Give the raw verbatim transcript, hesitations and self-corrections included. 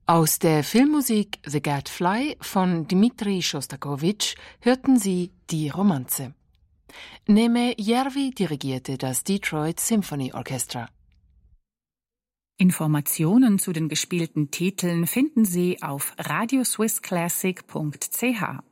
Aus der Filmmusik The Gadfly von Dmitri Schostakowitsch hörten Sie Die Romanze. Neme Järvi dirigierte das Detroit Symphony Orchestra. Informationen zu den gespielten Titeln finden Sie auf radioswissclassic punkt c h.